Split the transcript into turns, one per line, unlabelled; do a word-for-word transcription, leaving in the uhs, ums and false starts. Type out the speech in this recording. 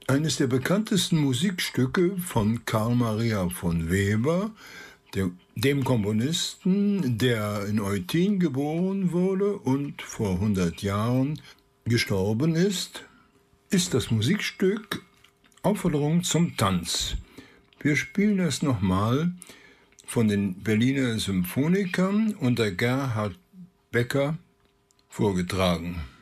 Eines der bekanntesten Musikstücke von Carl Maria von Weber, dem, dem Komponisten, der in Eutin geboren wurde und vor hundert Jahren gestorben ist, ist das Musikstück Aufforderung zum Tanz. Wir spielen es nochmal von den Berliner Symphonikern unter Gerhard Becker vorgetragen.